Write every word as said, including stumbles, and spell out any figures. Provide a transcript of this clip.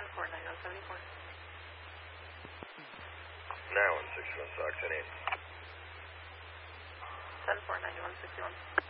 ten four, ninety-one seventy-four. Now on sixty-one, Sox, ten eight. ten four, ninety-one sixty-one.